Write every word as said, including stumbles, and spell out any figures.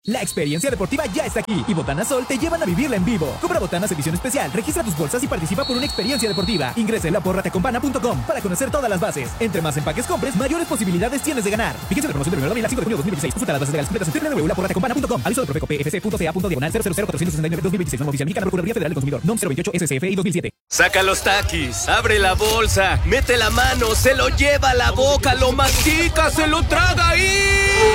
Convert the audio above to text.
La experiencia deportiva ya está aquí y Botana Sol te llevan a vivirla en vivo. Compra botanas edición especial, registra tus bolsas y participa por una experiencia deportiva. Ingresa en la porra tecompana punto com para conocer todas las bases. Entre más empaques compres, mayores posibilidades tienes de ganar. Fíjense la promoción del primero de abril al cinco de junio de dos mil veintiséis. Consulta las bases legales completas en doble u doble u doble u punto la porra tecompana punto com. Aviso del Profeco P F C punto C A punto diagonal cero cero cero cuatro seis nueve dos mil veintiséis. Norma oficial mexicana, Procuraduría Federal del Consumidor. N O M cero veintiocho S S F I dos mil siete. Saca los taquis, abre la bolsa, mete la mano, se lo lleva a la boca, lo mastica, se lo traga ahí.